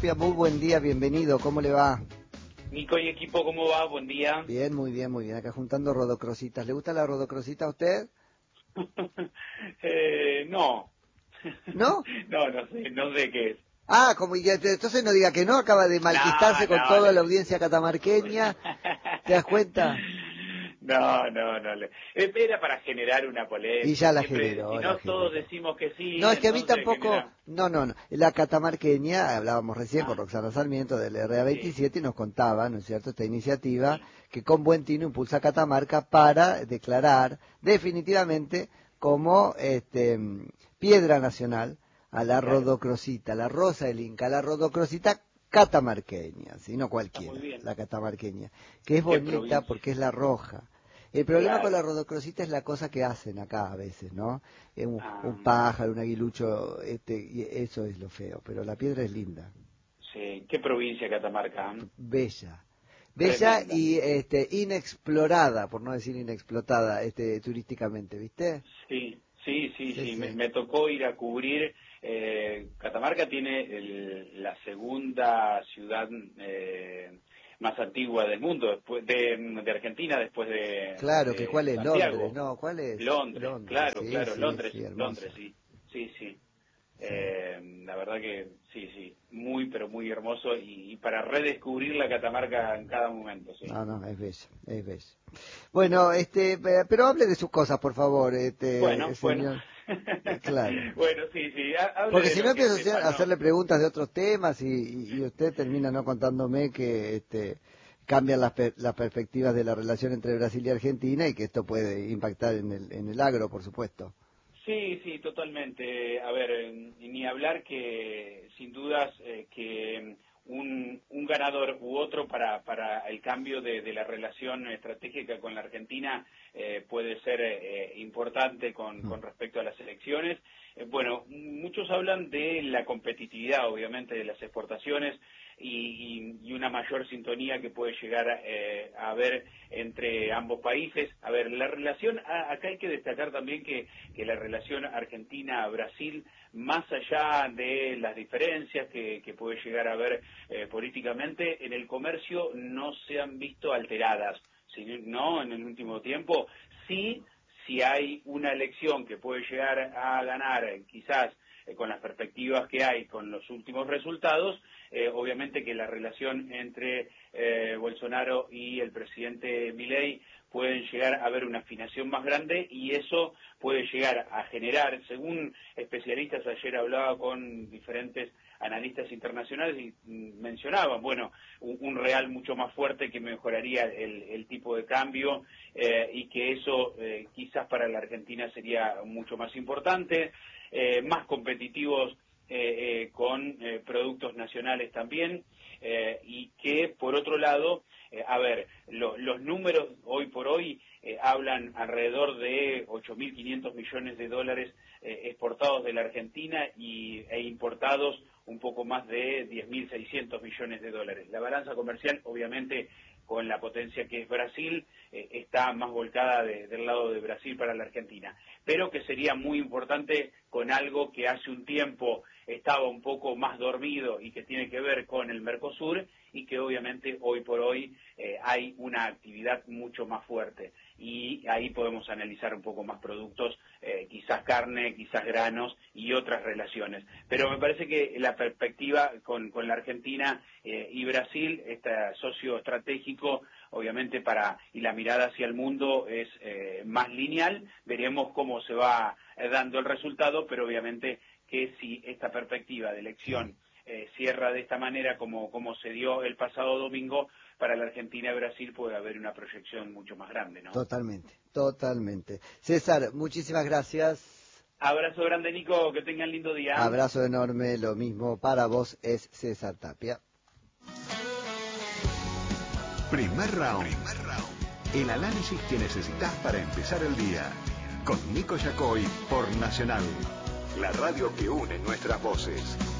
Tapia, muy buen día, bienvenido, ¿cómo le va? Nico y equipo, ¿cómo va? Buen día. Bien, muy bien, acá juntando rodocrositas. ¿Le gusta la rodocrosita a usted? No. ¿No? No sé qué es. Ah, como entonces no diga que no, acaba de malquistarse con toda la audiencia catamarqueña, ¿te das cuenta? No. Era para generar una polémica. Y ya la Siempre, generó, si no todos decimos que sí, No, es que a mí entonces tampoco, no. La catamarqueña, hablábamos recién con Ah, Roxana Sarmiento del RA27 sí, y nos contaba, ¿no es cierto?, esta iniciativa sí. que con buen tino impulsa a Catamarca para declarar definitivamente como piedra nacional a la Claro, rodocrosita, la rosa del Inca, la rodocrosita catamarqueña, si no está muy cualquiera, bien. la catamarqueña, que es ¿Qué bonita provincia? porque es la roja. El problema con la Claro. rodocrosita es la cosa que hacen acá a veces, ¿no? Un Ah, pájaro, un aguilucho, y eso es lo feo, pero la piedra es linda, sí. ¿Qué provincia Catamarca? bella. Bella Tremenda. y inexplorada, por no decir inexplotada, turísticamente, ¿viste? Sí. Me, Sí. me tocó ir a cubrir. Catamarca tiene la segunda ciudad más antigua del mundo, después de Argentina, después Claro, que de ¿cuál es? Londres, Santiago. ¿no? ¿Cuál es? Londres, Londres, claro, sí, claro, sí, Londres, sí, hermosa. Londres, sí, sí. Sí. La verdad que sí, muy, pero muy hermoso y para redescubrir la Catamarca en cada momento, sí. No, es bella, es bella. Bueno, pero hable de sus cosas, por favor, Bueno. señor. Claro. Bueno, sí, hable Porque de si no lo que empiezo sepa, a ¿no? hacerle preguntas de otros temas y usted termina no contándome que cambian las perspectivas de la relación entre Brasil y Argentina y que esto puede impactar en el agro, por supuesto. Sí, totalmente. A ver, ni hablar que sin dudas que un ganador u otro para el cambio de la relación estratégica con la Argentina puede ser importante con respecto a las elecciones. Bueno, muchos hablan de la competitividad, obviamente, de las exportaciones y una mayor sintonía que puede llegar a haber entre ambos países. A ver, la relación, acá hay que destacar también que la relación Argentina-Brasil, más allá de las diferencias que puede llegar a haber políticamente, en el comercio no se han visto alteradas, ¿no? En el último tiempo, sí, si hay una elección que puede llegar a ganar, quizás con las perspectivas que hay, con los últimos resultados, obviamente que la relación entre Bolsonaro y el presidente Milei pueden llegar a haber una afinación más grande y eso puede llegar a generar, según especialistas, ayer hablaba con diferentes analistas internacionales y mencionaban, bueno, un real mucho más fuerte que mejoraría el tipo de cambio y que eso quizás para la Argentina sería mucho más importante, más competitivos con productos nacionales también y que por otro lado a ver, los números hoy por hoy hablan alrededor de 8.500 millones de dólares exportados de la Argentina e importados un poco más de 10.600 millones de dólares. La balanza comercial, obviamente, con la potencia que es Brasil, está más volcada del lado de Brasil para la Argentina, pero que sería muy importante con algo que hace un tiempo estaba un poco más dormido y que tiene que ver con el Mercosur y que obviamente hoy por hoy hay una actividad mucho más fuerte y ahí podemos analizar un poco más productos, quizás carne, quizás granos y otras relaciones. Pero me parece que la perspectiva con la Argentina y Brasil, este socio estratégico, obviamente y la mirada hacia el mundo es más lineal. Veremos cómo se va dando el resultado, pero obviamente que si esta perspectiva de Sí. elección cierra de esta manera como se dio el pasado domingo, para la Argentina y Brasil puede haber una proyección mucho más grande, ¿no? Totalmente. César, muchísimas gracias. Abrazo grande, Nico, que tengan lindo día. Abrazo enorme, lo mismo para vos es César Tapia. Primer round. El análisis que necesitas para empezar el día. Con Nico Yacoy por Nacional. La radio que une nuestras voces.